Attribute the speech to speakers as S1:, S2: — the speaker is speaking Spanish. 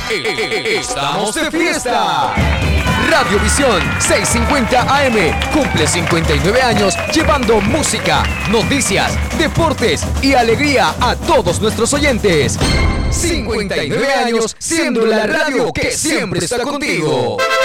S1: Estamos de fiesta. Radiovisión 650 AM cumple 59 años llevando música, noticias, deportes y alegría a todos nuestros oyentes. 59 años siendo la radio que siempre está contigo.